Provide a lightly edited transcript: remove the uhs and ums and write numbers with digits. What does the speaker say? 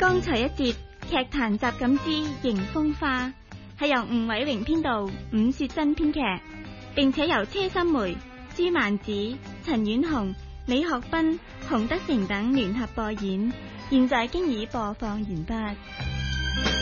剛才一節劇壇集錦之迎風花係由吳偉榮編導，伍雪珍編劇，並且由車心梅、朱曼子、陳婉紅、李學斌、洪德成等聯合播演，現在經已播放完畢。